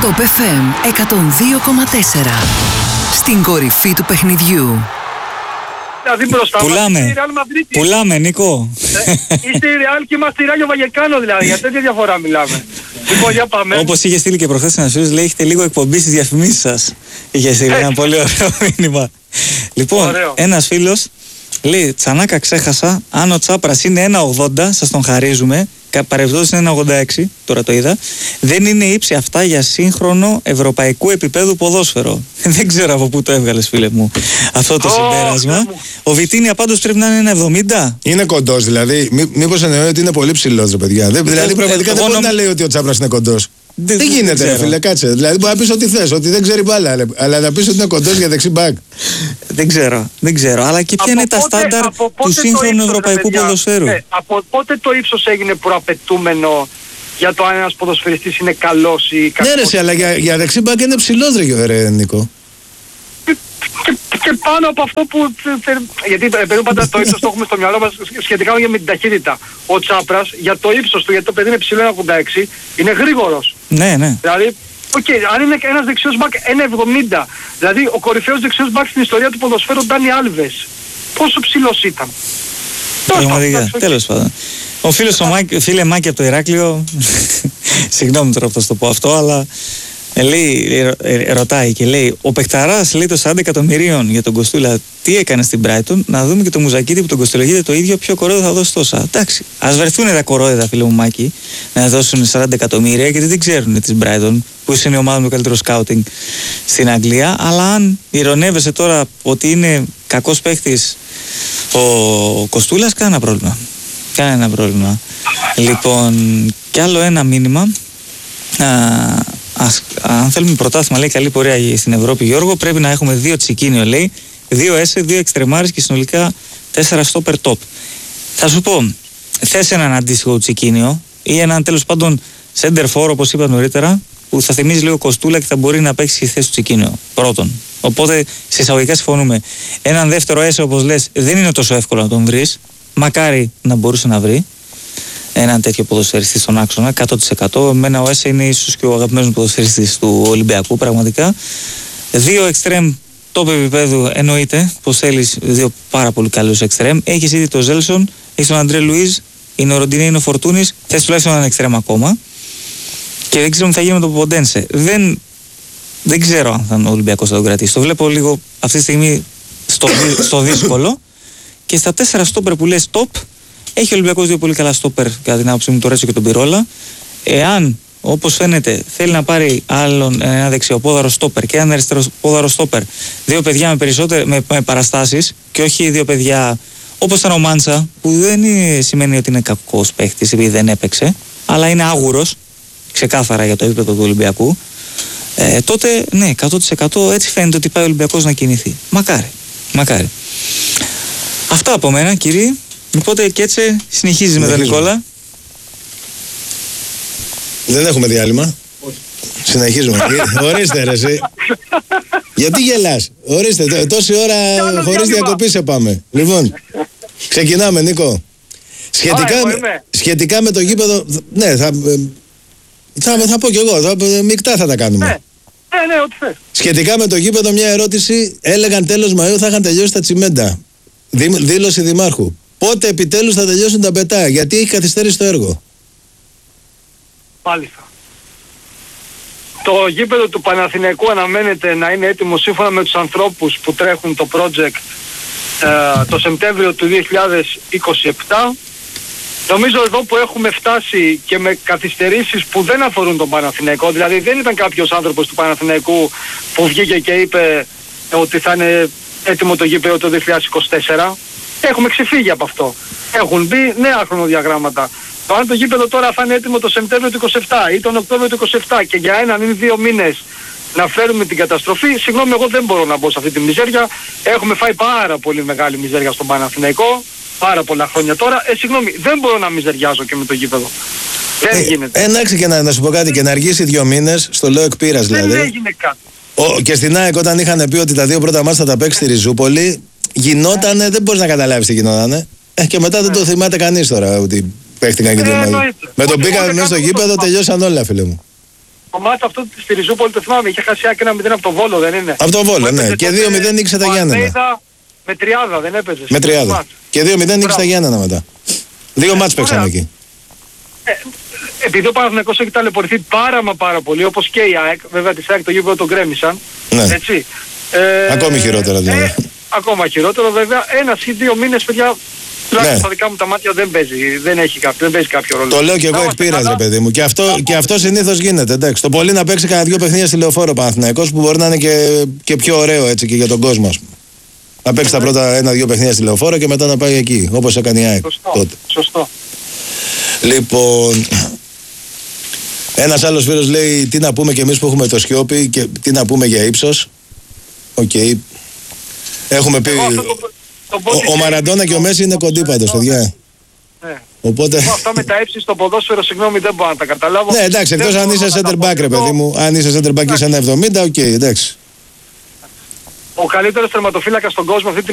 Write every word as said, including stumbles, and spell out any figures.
Top εφ εμ εκατόν δύο κόμμα τέσσερα. Στην κορυφή του παιχνιδιού. Δηλαδή μπροστά Πουλάμε. μας, η Real Madrid. Πουλάμε, Νίκο. Ε, είστε η Real και είμαστε η Ράγιο Βαγεκάνο δηλαδή. Για τέτοια διαφορά μιλάμε. Λοιπόν, για πάμε. Όπως είχε στείλει και προχθές ένας φίλος, λέει: έχετε λίγο εκπομπή στις διαφημίσεις σας. Είχε στείλει ένα πολύ ωραίο μήνυμα. Λοιπόν, Ωραίο. ένας φίλος λέει: Τσανάκα, ξέχασα. Αν ο Τσάπρας είναι ένα ογδόντα, σας τον χαρίζουμε. Παρεμπιπτόντως είναι ένα ογδόντα έξι, τώρα το είδα. Δεν είναι ύψη αυτά για σύγχρονο ευρωπαϊκού επίπεδου ποδόσφαιρο. Δεν ξέρω από πού το έβγαλες, φίλε μου, αυτό το Ω, συμπέρασμα. Θεέ μου. Ο Βιτίνια πάντως πρέπει να είναι ένα εβδομήντα. Είναι κοντός δηλαδή. Μή, μήπως εννοεί ότι είναι πολύ ψηλός, ρε παιδιά. Δεν, δηλαδή ε, πραγματικά εγώ δεν μπορεί νομ- να λέει ότι ο Τσάπρας είναι κοντός. Δεν- Δεν δεν γίνεται, ρε ξέρω. φίλε, κάτσε. Δηλαδή μπορεί να πεις ό,τι θες, ότι δεν ξέρει μπάλα. Αλλά, αλλά να πεις ότι είναι κοντός για δεξί μπακ. Δεν ξέρω, δεν ξέρω. Αλλά και ποια Από είναι τα πότε- στάνταρ από του πότε το σύγχρονου ύψος, ρε ευρωπαϊκού παιδιά? ποδοσφαίρου. Ε, από πότε το ύψος έγινε προαπαιτούμενο για το αν ένας ποδοσφαιριστής είναι καλός ή κακός? Ναι, ρε, σε, αλλά για, για δεξί μπακ είναι ψηλός, ρε, ρε Νίκο. Και, και, και πάνω από αυτό που... Γιατί ε, περίπου πάντα το ύψος το έχουμε στο μυαλό μας σχετικά με την ταχύτητα. Ο Τσάπρας για το ύψος του, γιατί το παιδί είναι ψηλό ένα ογδόντα έξι, είναι γρήγορος. Ναι, ναι. Δηλαδή, οκ, αν είναι ένας δεξιός μπακ ένα εβδομήντα, δηλαδή ο κορυφαίος δεξιός μπακ στην ιστορία του ποδοσφαίρου, Ντάνι Άλβες, πόσο ψηλός ήταν? Πραγματικά. Εντάξει, οκ. Τέλος πάντων. Ο φίλος ο Μάκη, φίλε Μάκη από το Ηράκλειο, συγγνώμη τώρα που θα σου το πω αυτό, αλλά ε, λέει, ε, ε, ρωτάει και λέει: ο παιχταράς λέει το σαράντα εκατομμυρίων για τον Κοστούλα, τι έκανε στην Brighton, να δούμε και το Μουζακίτη που τον κοστολογείται το ίδιο, ποιο κορόιδο θα δώσει τόσα. Εντάξει, ας βρεθούν τα κορόιδα, φίλε μου Μάκη, να δώσουν σαράντα εκατομμύρια, γιατί δεν ξέρουν της Brighton, που είναι η ομάδα με το καλύτερο σκάουτινγκ στην Αγγλία. Αλλά αν ηρωνεύεσαι τώρα ότι είναι κακός παίχτης ο Κοστούλας, κανένα πρόβλημα. Κανένα πρόβλημα. Λοιπόν, κι άλλο ένα μήνυμα. Α, ας, αν θέλουμε πρωτάθλημα, λέει, καλή πορεία στην Ευρώπη, Γιώργο, πρέπει να έχουμε δύο Τσικίνιο, λέει, δύο έσε, δύο εξτρεμάρες και συνολικά τέσσερα στόπερ top. Θα σου πω, θες έναν αντίστοιχο Τσικίνιο ή έναν τέλος πάντων center for, όπως είπα νωρίτερα, που θα θυμίζει λίγο Κοστούλα και θα μπορεί να παίξει στη θέση του Τσικίνιο. Πρώτον. Οπότε, σε εισαγωγικά συμφωνούμε. Έναν δεύτερο έσε, όπως λες, δεν είναι τόσο εύκολο να τον βρεις. Μακάρι να μπορούσε να βρει έναν τέτοιο ποδοσφαιριστή στον άξονα, εκατό τοις εκατό. Εμένα ο Έσε είναι ίσως και ο αγαπημένος μου ποδοσφαιριστής του Ολυμπιακού, πραγματικά. Δύο εξτρέμ top επίπεδου, εννοείται πως θέλεις δύο πάρα πολύ καλούς εξτρέμ. Έχεις ήδη τον Ζέλσον, έχεις τον Αντρέ Λουίζ, είναι ο Ροντινέ, είναι ο Φορτούνης, θες τουλάχιστον έναν εξτρέμ ακόμα. Και δεν ξέρω τι θα γίνει με τον Ποντένσε. Δεν, δεν ξέρω αν θα ο Ολυμπιακός θα τον κρατήσει. Το βλέπω λίγο αυτή τη στιγμή στο, στο δύσκολο. Και στα τέσσερα στόπερ που λες top, έχει ο Ολυμπιακός δύο πολύ καλά στόπερ, κατά την άποψή μου, το Ρέτσο και τον Πυρόλα. Εάν, όπως φαίνεται, θέλει να πάρει άλλον ένα δεξιοπόδαρο στόπερ και ένα αριστεροπόδαρο στόπερ, δύο παιδιά με, περισσότερες, με, με παραστάσεις και όχι δύο παιδιά όπως ήταν ο Μάντσα, που δεν είναι, σημαίνει ότι είναι κακός παίχτης επειδή δεν έπαιξε, αλλά είναι άγουρος, ξεκάθαρα για το επίπεδο του Ολυμπιακού, ε, τότε ναι, εκατό τοις εκατό έτσι φαίνεται ότι πάει ο Ολυμπιακός να κινηθεί. Μακάρι, μακάρι. Αυτά από μένα, κύριε. Οπότε και έτσι συνεχίζεις με τον Νικόλα. Δεν έχουμε διάλειμμα. Όχι. Συνεχίζουμε. Ορίστε, ρε, εσύ. Γιατί γελάς? Ορίστε, τ- τόση ώρα χωρίς διακοπή σε πάμε. Λοιπόν, ξεκινάμε, Νίκο. Σχετικά, εγώ με, είμαι. σχετικά με το γήπεδο, ναι, θα, θα, θα πω κι εγώ, θα, μεικτά θα τα κάνουμε. Ναι, ναι, ναι, ό,τι θες. Σχετικά με το γήπεδο, μια ερώτηση. Έλεγαν τέλος Μαΐου θα είχαν τελειώσει τα τσιμέντα. Δή, δήλωση Δημάρχου. Πότε επιτέλους θα τελειώσουν τα πετά? Γιατί έχει καθυστέρηση το έργο? Μάλιστα. Το γήπεδο του Παναθηναϊκού αναμένεται να είναι έτοιμο σύμφωνα με τους ανθρώπους που τρέχουν το project ε, το Σεπτέμβριο του δύο χιλιάδες είκοσι επτά. Νομίζω εδώ που έχουμε φτάσει και με καθυστερήσεις που δεν αφορούν τον Παναθηναϊκό, δηλαδή δεν ήταν κάποιος άνθρωπος του Παναθηναϊκού που βγήκε και είπε ότι θα είναι έτοιμο το γήπεδο το δύο χιλιάδες είκοσι τέσσερα. Έχουμε ξεφύγει από αυτό. Έχουν μπει νέα χρονοδιαγράμματα. Το αν το γήπεδο τώρα θα είναι έτοιμο το Σεπτέμβριο του είκοσι επτά ή τον Οκτώβριο του είκοσι επτά και για έναν ή δύο μήνες να φέρουμε την καταστροφή, συγγνώμη, εγώ δεν μπορώ να μπω σε αυτή τη μιζέρια. Έχουμε φάει πάρα πολύ μεγάλη μιζέρια στον Παναθηναϊκό, πάρα πολλά χρόνια τώρα. Ε, συγγνώμη, δεν μπορώ να μιζεριάζω και με το γήπεδο. Δεν Ε, γίνεται. εντάξει, και να, να σου πω κάτι, και να αργήσει δύο μήνες, στο λέω εκ πείρας δηλαδή. Δεν έγινε κάτι. Ο, και στην ΑΕΚ όταν είχαν πει ότι τα δύο πρώτα μάτς θα τα παίξει στη Ριζούπολη, γινότανε, δεν μπορείς να καταλάβεις τι γινότανε. Ε, και μετά δεν το θυμάται κανείς τώρα ότι παίχτηκαν και δύο Ε, μάτς. εννοείται. Με τον Ούτε- πήγαμε ούτε μέσα στο καν γήπεδο, το- τελειώσαν όλα, φίλε μου. το μάτι αυτό στη Ριζούπολη το θυμάμαι, είχε χάσει ένα μηδέν από το Βόλο, δεν είναι? Από το Βόλο, ναι. Και δύο μηδέν νίκησε τα Γιάννενα. Με τριάδα δεν έπαιζε. Με τριάδα. Και δύο μηδέν νίκησε τα Γιάννενα μετά. Δύο μάτς παίξαμε εκεί. Ε, επειδή ο Παναθηναϊκός έχει ταλαιπωρηθεί πάρα μα πάρα πολύ, όπως και η ΑΕΚ, βέβαια της ΑΕΚ το γήπεδο τον γκρέμισαν, ναι. έτσι. Ε, ακόμη χειρότερα δηλαδή. Ε, ακόμα χειρότερο βέβαια, ένας ή δύο μήνες παιδιά, τουλάχιστον ναι. στα δικά μου τα μάτια δεν παίζει, δεν, έχει κάποιο, δεν παίζει κάποιο ρόλο. Το λέω και εγώ εκ πείρας ρε παιδί μου, και αυτό, και αυτό συνήθως γίνεται, εντάξει. Το πολύ να παίξει κανένα δυο παιχνίδια στη Λεωφόρο Παναθηναϊκός που μπορεί να είναι και, και πιο ωραίο έτσι και για τον κόσμο, ας πούμε. Να παίξει τα πρώτα ένα-δύο παιχνίδια στη Λεωφόρο και μετά να πάει εκεί, όπως έκανε η ΑΕΚ τότε. Σωστό. Λοιπόν, ένας άλλος φίλος λέει τι να πούμε και εμείς που έχουμε το Σιώπη και τι να πούμε για ύψος. Οκ. Okay. Έχουμε πει... Εγώ, το, το ο, ο Μαραντόνα και ο Μέση είναι κοντοί πάντως, παιδιά. Ναι. Οπότε... Εγώ αυτά με τα ύψη στο ποδόσφαιρο, συγγνώμη, δεν μπορώ να τα καταλάβω. Ναι, εντάξει, εκτός αν είσαι center back ρε παιδί μου. Αν είσαι center back είσαι ένα εβδομήντα, οκ, okay, εντάξει. Ο καλύτερος τερματοφύλακας στον κόσμο αυτή τη